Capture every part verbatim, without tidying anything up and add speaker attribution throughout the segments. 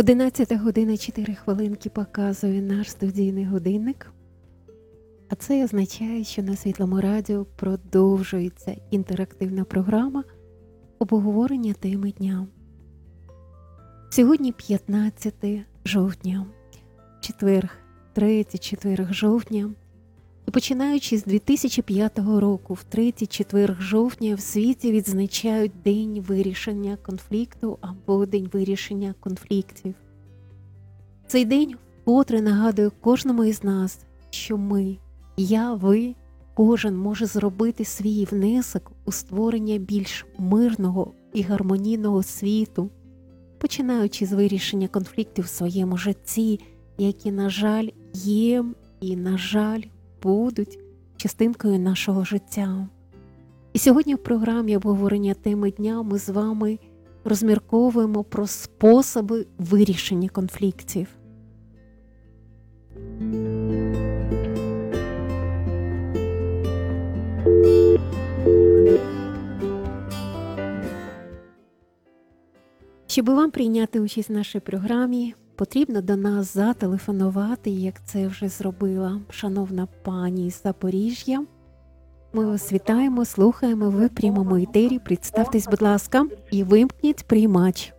Speaker 1: одинадцята година чотири хвилинки показує наш студійний годинник. А це означає, що на Світлому радіо продовжується інтерактивна програма обговорення теми дня. Сьогодні п'ятнадцяте жовтня, четверг, третій четверг жовтня. І починаючи з дві тисячі п'ятого року, в третій четверг жовтня в світі відзначають День вирішення конфлікту або День вирішення конфліктів. Цей день вкотре нагадує кожному із нас, що ми, я, ви, кожен може зробити свій внесок у створення більш мирного і гармонійного світу, починаючи з вирішення конфліктів в своєму житті, які, на жаль, є і, на жаль, будуть частинкою нашого життя. І сьогодні в програмі обговорення теми дня ми з вами розмірковуємо про способи вирішення конфліктів. Щоб вам прийняти участь в нашій програмі, потрібно до нас зателефонувати, як це вже зробила шановна пані з Запоріжжя. Ми вас вітаємо, слухаємо, ви в прямому етері. Представтесь, будь ласка, і вимкніть приймач.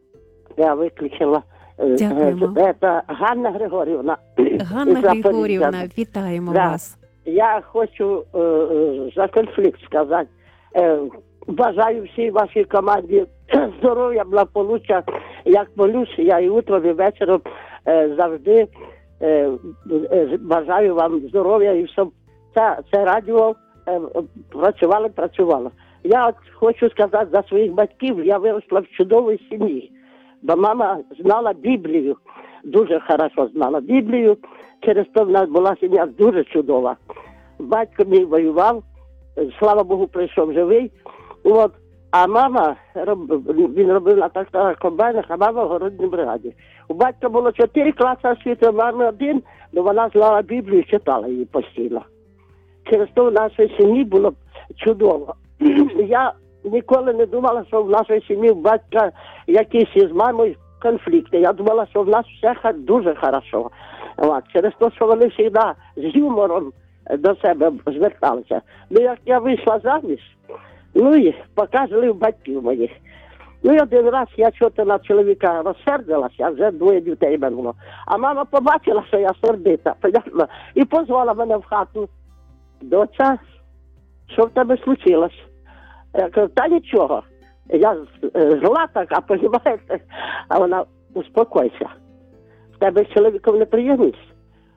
Speaker 2: Я виключила.
Speaker 1: Дякуємо.
Speaker 2: Це Ганна Григорівна.
Speaker 1: Ганна Григорівна, вітаємо
Speaker 2: да.
Speaker 1: вас.
Speaker 2: Я хочу е, за конфлікт сказати. Е, бажаю всій вашій команді здоров'я, благополуччя. Як молюсь, я і утром, і вечором е, завжди е, е, бажаю вам здоров'я і щоб це, це радіо е, працювало, працювало. Я от хочу сказати за своїх батьків, я виросла в чудовій сім'ї, бо мама знала Біблію, дуже хорошо знала Біблію, через то в нас була сім'я дуже чудова. Батько мій воював, слава Богу, прийшов живий. От. А мама, він робив на тракторах комбайнах, а мама в городній бригаді. У батька було чотири класи освіти, у мами один, але вона знала Біблію і читала її постійно. Через то в нашій сім'ї було чудово. Я ніколи не думала, що в нашій сім'ї у батька якісь із мамою конфлікти. Я думала, що в нас все дуже хорошо. От. Через те, що вони завжди з юмором до себе зверталися. Ну, як я вийшла заміж, ну і показували в батьків моїх. Ну і один раз я чого-то на чоловіка розсердилася, вже двоє дітей мене було. А мама побачила, що я сердита, понятно, і позвала мене в хату. Доця, що в тебе случилось? Я кажу, та нічого. Я зла так, а розумієте, а вона, успокойся. В тебе з чоловіком неприємність.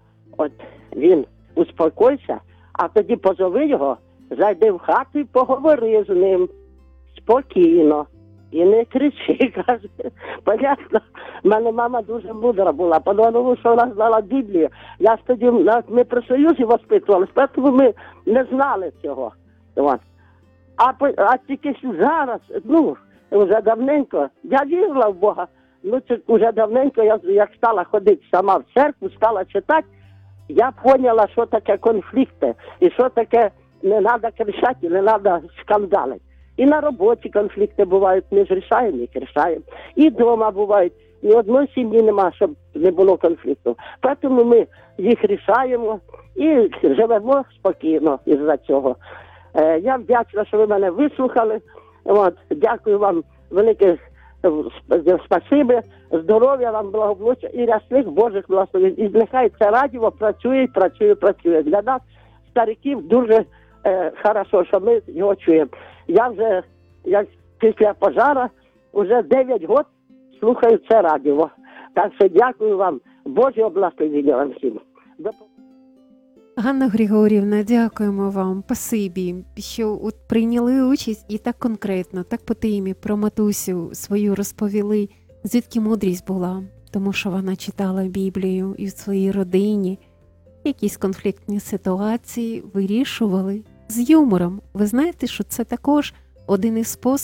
Speaker 2: От він, успокойся, а тоді позови його, зайди в хату і поговори з ним спокійно. І не кричи, каже. Понятно? У мене мама дуже мудра була, тому що вона знала Біблію. Я ж тоді, ми при Союзі воспитувалися, тому ми не знали цього. От. А, а тільки зараз, ну, вже давненько, я вірила в Бога, ну, це вже давненько, я як стала ходити сама в церкву, стала читати, я поняла, що таке конфлікти, і що таке не треба кричати, не треба скандалити. І на роботі конфлікти бувають, ми ж рішаємо, їх рішаємо. І вдома бувають. Ні одної сім'ї нема, щоб не було конфлікту. Тому ми їх рішаємо і живемо спокійно із-за цього. Е, я вдячна, що ви мене вислухали. От, дякую вам велике спасибі, здоров'я вам, благополуччя і рясних Божих благословень. І нехай це радіо працює, працює, працює. Для нас, стариків, дуже е, хорошо, що ми його чуємо. Я вже, як після пожара, вже дев'ять років слухаю це радіо. Так що дякую вам. Боже благословення вам всім.
Speaker 1: Ганна Григорівна, дякуємо вам. Спасибі, що от прийняли участь і так конкретно, так по темі про матусю свою розповіли, звідки мудрість була. Тому що вона читала Біблію і в своїй родині якісь конфліктні ситуації вирішували з юмором. Ви знаєте, що це також один із способів